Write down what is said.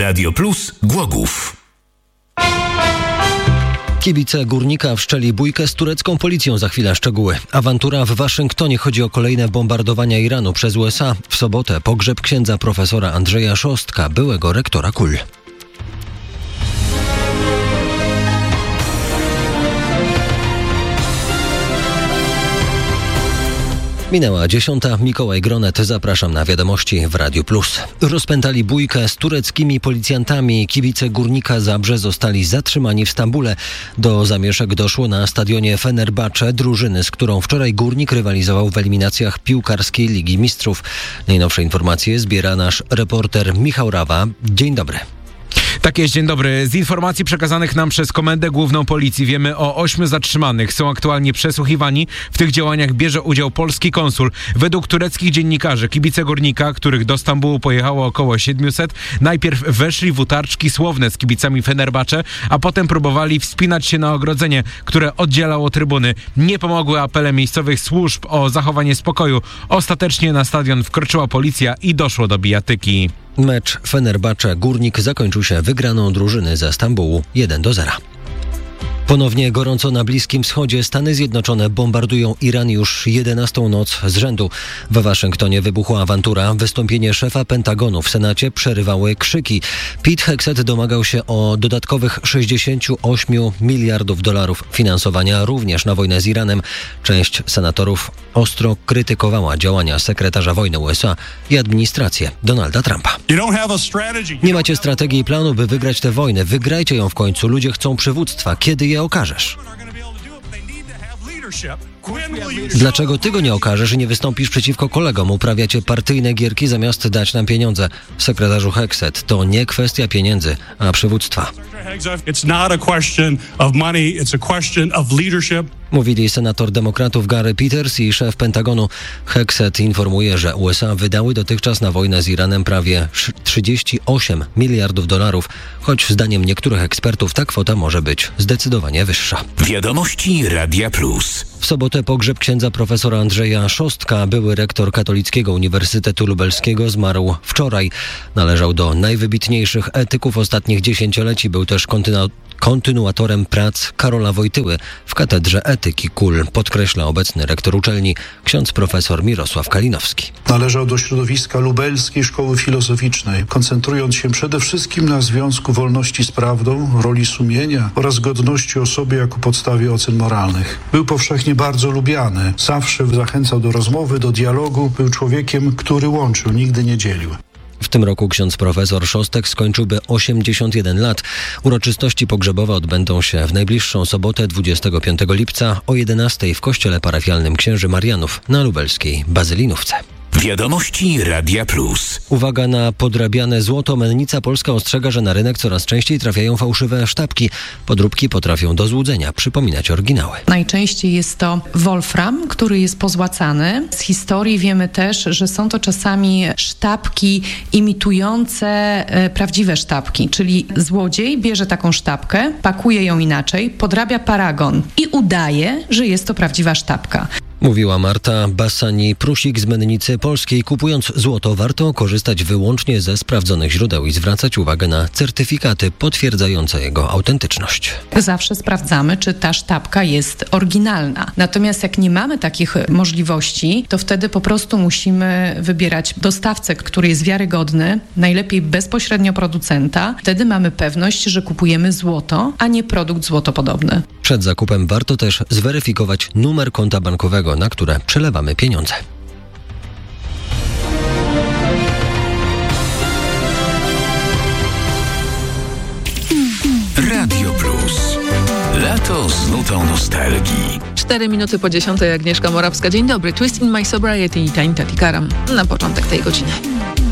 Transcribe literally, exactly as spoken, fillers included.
Radio Plus Głogów. Kibice Górnika wszczęli bójkę z turecką policją. Za chwilę szczegóły. Awantura w Waszyngtonie. Chodzi o kolejne bombardowania Iranu przez U S A. W sobotę pogrzeb księdza profesora Andrzeja Szostka, byłego rektora K U L. Minęła dziesiąta. Mikołaj Gronet. Zapraszam na wiadomości w Radiu Plus. Rozpętali bójkę z tureckimi policjantami. Kibice Górnika Zabrze zostali zatrzymani w Stambule. Do zamieszek doszło na stadionie Fenerbahce, drużyny, z którą wczoraj Górnik rywalizował w eliminacjach piłkarskiej Ligi Mistrzów. Najnowsze informacje zbiera nasz reporter Michał Rawa. Dzień dobry. Tak jest, dzień dobry. Z informacji przekazanych nam przez Komendę Główną Policji wiemy o ośmiu zatrzymanych. Są aktualnie przesłuchiwani. W tych działaniach bierze udział polski konsul. Według tureckich dziennikarzy kibice Górnika, których do Stambułu pojechało około siedmiuset, najpierw weszli w utarczki słowne z kibicami Fenerbahce, a potem próbowali wspinać się na ogrodzenie, które oddzielało trybuny. Nie pomogły apele miejscowych służb o zachowanie spokoju. Ostatecznie na stadion wkroczyła policja i doszło do bijatyki. Mecz Fenerbahce-Górnik zakończył się wygraną drużyny ze Stambułu jeden do zera. Ponownie gorąco na Bliskim Wschodzie. Stany Zjednoczone bombardują Iran już jedenastą noc z rzędu. W Waszyngtonie wybuchła awantura. Wystąpienie szefa Pentagonu w Senacie przerywały krzyki. Pete Hegseth domagał się o dodatkowych sześćdziesiąt osiem miliardów dolarów finansowania również na wojnę z Iranem. Część senatorów ostro krytykowała działania sekretarza wojny U S A i administrację Donalda Trumpa. Nie macie strategii i planu, by wygrać tę wojnę. Wygrajcie ją w końcu. Ludzie chcą przywództwa. Kiedy je okażesz? Dlaczego ty go nie okażesz i nie wystąpisz przeciwko kolegom? Uprawiacie partyjne gierki zamiast dać nam pieniądze. Sekretarzu Hegseth, to nie kwestia pieniędzy, a przywództwa. Mówili senator demokratów Gary Peters i szef Pentagonu. Hegseth informuje, że U S A wydały dotychczas na wojnę z Iranem prawie trzydzieści osiem miliardów dolarów, choć zdaniem niektórych ekspertów ta kwota może być zdecydowanie wyższa. Wiadomości Radia Plus. W sobotę pogrzeb księdza profesora Andrzeja Szostka, były rektor Katolickiego Uniwersytetu Lubelskiego, zmarł wczoraj. Należał do najwybitniejszych etyków ostatnich dziesięcioleci. Był też kontynu- kontynuatorem prac Karola Wojtyły w Katedrze Etyki K U L, podkreśla obecny rektor uczelni, ksiądz profesor Mirosław Kalinowski. Należał do środowiska lubelskiej szkoły filozoficznej, koncentrując się przede wszystkim na związku wolności z prawdą, roli sumienia oraz godności osoby jako podstawie ocen moralnych. Był powszechnie bardzo lubiany, zawsze zachęcał do rozmowy, do dialogu, był człowiekiem, który łączył, nigdy nie dzielił. W tym roku ksiądz profesor Szostek skończyłby osiemdziesiąt jeden lat. Uroczystości pogrzebowe odbędą się w najbliższą sobotę dwudziestego piątego lipca o jedenastej w kościele parafialnym Księży Marianów na lubelskiej Bazylinówce. Wiadomości Radia Plus. Uwaga na podrabiane złoto. Mennica Polska ostrzega, że na rynek coraz częściej trafiają fałszywe sztabki. Podróbki potrafią do złudzenia przypominać oryginały. Najczęściej jest to wolfram, który jest pozłacany. Z historii wiemy też, że są to czasami sztabki imitujące e, prawdziwe sztabki, czyli złodziej bierze taką sztabkę, pakuje ją inaczej, podrabia paragon i udaje, że jest to prawdziwa sztabka. Mówiła Marta Bassani-Prusik z Mennicy Polskiej. Kupując złoto warto korzystać wyłącznie ze sprawdzonych źródeł i zwracać uwagę na certyfikaty potwierdzające jego autentyczność. Zawsze sprawdzamy, czy ta sztabka jest oryginalna. Natomiast jak nie mamy takich możliwości, to wtedy po prostu musimy wybierać dostawcę, który jest wiarygodny, najlepiej bezpośrednio producenta. Wtedy mamy pewność, że kupujemy złoto, a nie produkt złotopodobny. Przed zakupem warto też zweryfikować numer konta bankowego, na które przelewamy pieniądze. Radio Plus. Lato z nutą nostalgii. Cztery minuty po dziesiątej, Agnieszka Morawska. Dzień dobry. Twist in my sobriety i Tainta Tikaram na początek tej godziny.